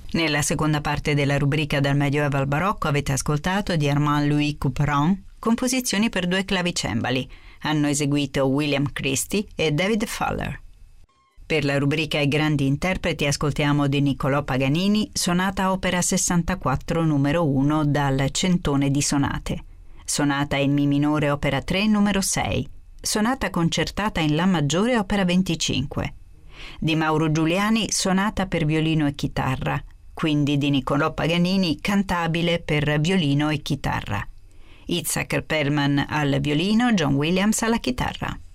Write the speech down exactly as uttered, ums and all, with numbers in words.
Nella seconda parte della rubrica Dal Medioevo al Barocco avete ascoltato di Armand-Louis Couperin composizioni per due clavicembali. Hanno eseguito William Christie e David Fuller. Per la rubrica I grandi interpreti ascoltiamo di Niccolò Paganini Sonata opera sessantaquattro numero uno dal Centone di Sonate, Sonata in Mi minore opera tre numero sei, Sonata concertata in La maggiore opera venticinque, di Mauro Giuliani Sonata per violino e chitarra, quindi di Niccolò Paganini cantabile per violino e chitarra, Itzhak Perlman al violino, John Williams alla chitarra.